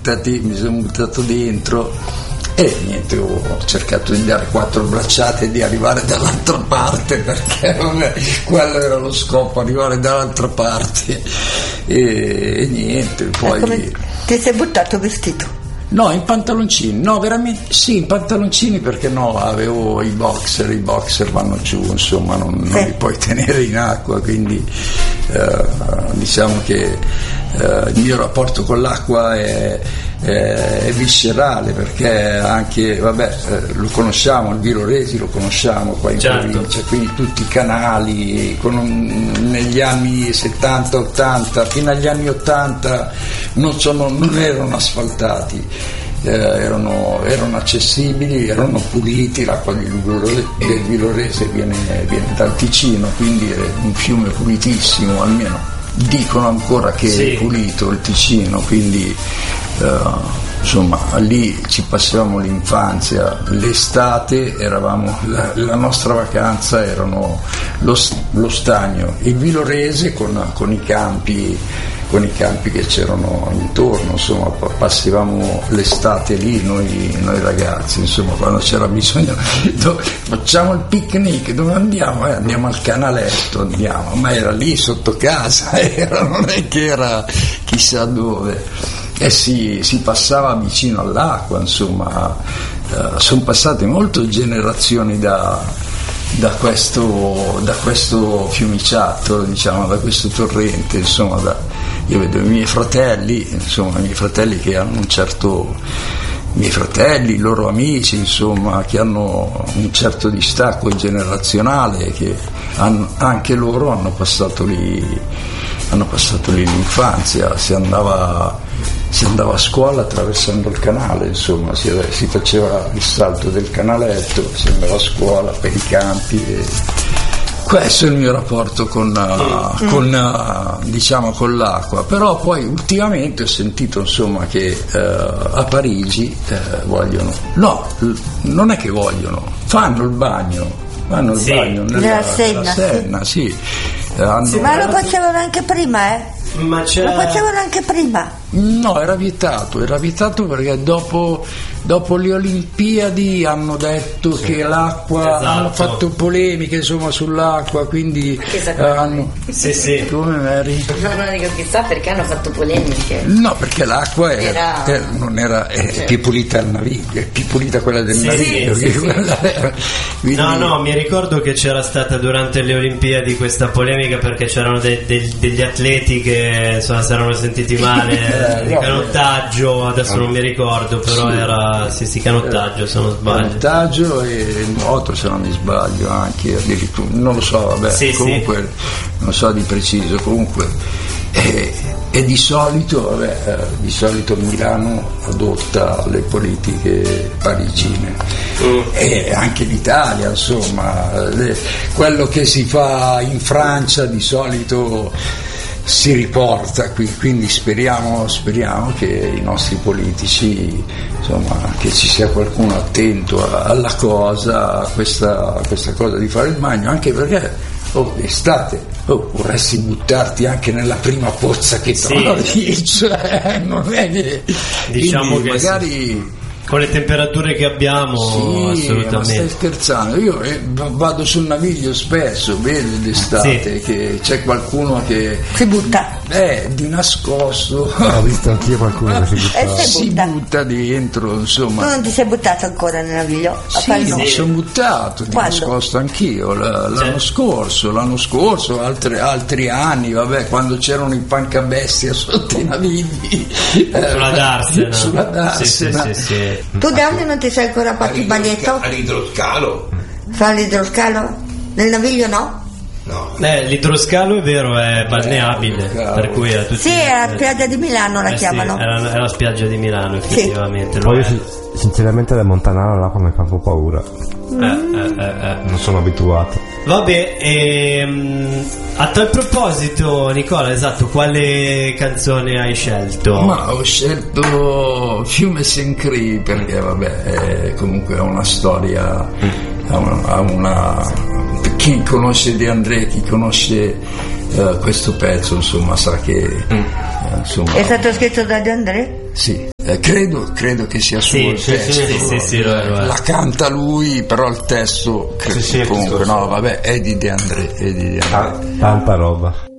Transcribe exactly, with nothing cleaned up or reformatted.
buttati, mi sono buttato dentro e niente, ho cercato di dare quattro bracciate e di arrivare dall'altra parte, perché vabbè, quello era lo scopo, arrivare dall'altra parte e, e niente, poi... Come ti sei buttato vestito? No, in pantaloncini, no, veramente sì, in pantaloncini, perché no, avevo i boxer, i boxer vanno giù, insomma, non, non li puoi tenere in acqua, quindi eh, diciamo che eh, il mio rapporto con l'acqua è, è, è viscerale, perché anche, vabbè, eh, lo conosciamo, il Villoresi lo conosciamo qua in certo. provincia, quindi tutti i canali, con un, negli anni settanta ottanta, fino agli anni ottanta non, sono, non erano asfaltati. Eh, erano, erano accessibili, erano puliti, l'acqua del Villorese, del Villorese viene, viene dal Ticino, quindi è un fiume pulitissimo, almeno dicono ancora che sì. È pulito il Ticino, quindi eh, insomma lì ci passavamo l'infanzia, l'estate eravamo, la, la nostra vacanza erano lo, lo stagno, il Villorese con, con i campi con i campi che c'erano intorno, insomma passavamo l'estate lì noi, noi ragazzi, insomma quando c'era bisogno do, facciamo il picnic, dove andiamo? Eh, andiamo al canaletto, andiamo, ma era lì sotto casa, era, non è che era chissà dove, e si, si passava vicino all'acqua, insomma eh, sono passate molte generazioni da Da questo, da questo fiumiciattolo, diciamo, da questo torrente, insomma, da, io vedo i miei fratelli, insomma, i miei fratelli che hanno un certo, i miei fratelli, i loro amici, insomma, che hanno un certo distacco generazionale, che hanno, anche loro hanno passato lì, hanno passato lì l'infanzia, si andava, si andava a scuola attraversando il canale, insomma, si, si faceva il salto del canaletto, si andava a scuola per i campi e questo è il mio rapporto con, uh, con uh, diciamo con l'acqua. Però poi ultimamente ho sentito, insomma, che uh, a Parigi uh, vogliono, no, l- non è che vogliono, fanno il bagno, fanno il sì. bagno nella, nella Senna, nella Senna sì. Sì. Hanno, sì, ma lo facevano anche prima, eh? Ma c'è... Lo facevano anche prima? No, era vietato, era vietato perché dopo, dopo le Olimpiadi hanno detto sì. che l'acqua, esatto. hanno fatto polemiche, insomma, sull'acqua, quindi eh, hanno... Sì, sì. Come Mary? No, non dico chissà perché hanno fatto polemiche. No, perché l'acqua è, era... è, non era, è cioè. più pulita il naviglio, è più pulita quella del sì, naviglio. Sì, sì, quella sì. era, quindi... No, no, mi ricordo che c'era stata durante le Olimpiadi questa polemica perché c'erano de, de, degli atleti che insomma si erano sentiti male eh, di no, canottaggio, adesso non mi ricordo, però sì. era sì sì canottaggio se non sbaglio. Canottaggio e nuoto se non mi sbaglio anche, addirittura, non lo so, vabbè, sì, comunque sì. non so di preciso, comunque e, e di solito, vabbè, di solito Milano adotta le politiche parigine mm. e anche l'Italia, insomma, le, quello che si fa in Francia di solito si riporta qui, quindi speriamo, speriamo che i nostri politici, insomma, che ci sia qualcuno attento alla cosa, a questa, a questa cosa di fare il bagno, anche perché oh, estate, oh, vorresti buttarti anche nella prima pozza che trovi, sì. cioè non è che diciamo che magari sì. con le temperature che abbiamo, sì, assolutamente. Ma stai scherzando? Io eh, vado sul Naviglio spesso, vedo d'estate sì. che c'è qualcuno che si butta, eh, di nascosto. Ho visto anch'io qualcuno che si butta. Eh, si butta. butta dentro, insomma. Tu non ti sei buttato ancora nel Naviglio? Sì, mi sono buttato di Quando? nascosto anch'io l'anno sì. scorso, l'anno scorso, altri, altri anni, vabbè, quando c'erano i pancabestia sotto i navigli. Sulla Darsena. Sulla Darsena. Sì, sì, sì, sì. Tu Gianni non ti sei ancora fatto il bagnetto? All'idroscalo? Fa l'idroscalo? Nel Naviglio no? No. Eh, l'idroscalo è vero, è balneabile, eh, per cui è tutti, sì, è la spiaggia di Milano la eh, chiamano. Sì, è, la, è la spiaggia di Milano effettivamente. Sì. Poi io, sinceramente da Montanaro l'acqua mi fa un po' paura. Eh, eh, eh, eh. Non sono abituato. Vabbè, ehm, a tal proposito, Nicola, esatto, quale canzone hai scelto? Ma ho scelto Fiume Sencri perché vabbè, è, comunque ha una storia, mm. ha una, ha una chi conosce De André, chi conosce uh, questo pezzo, insomma, sa che mm. uh, insomma, è stato scritto da De André? Sì, eh, credo, credo che sia suo Sì, il sì, testo. sì, sì, sì, lo è, lo è. La canta lui, però il testo credo, Sì, sì, comunque questo- no, vabbè, Eddie De André, Eddie De André. Ta- tanta roba.